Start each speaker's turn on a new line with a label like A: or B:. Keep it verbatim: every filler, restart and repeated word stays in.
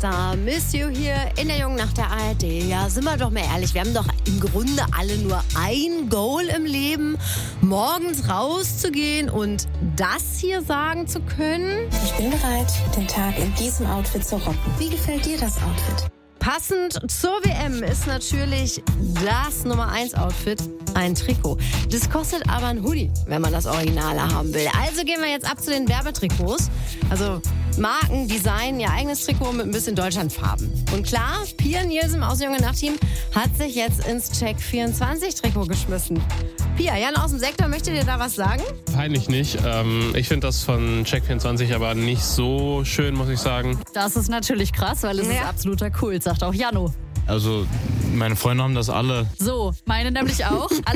A: Star, Miss You hier in der Jungen Nacht der A R D. Ja, sind wir doch mal ehrlich, wir haben doch im Grunde alle nur ein Goal im Leben, morgens rauszugehen und das hier sagen zu können.
B: Ich bin bereit, den Tag in diesem Outfit zu rocken. Wie gefällt dir das Outfit?
A: Passend zur W M ist natürlich das Nummer eins Outfit ein Trikot. Das kostet aber ein Hoodie, wenn man das Originale haben will. Also gehen wir jetzt ab zu den Werbetrikots. Also Marken designen ihr eigenes Trikot mit ein bisschen Deutschlandfarben. Und klar, Pia Nielsen aus Junge Nacht Team hat sich jetzt ins Check vierundzwanzig Trikot geschmissen. Pia, Jan aus dem Sektor, möchte dir da was sagen?
C: Peinlich nicht. Ähm, ich finde das von Check vierundzwanzig aber nicht so schön, muss ich sagen.
D: Das ist natürlich krass, weil es
A: Ja.
D: ist absoluter Kult, sagt auch Jano.
E: Also meine Freunde haben das alle.
D: So, meine nämlich auch.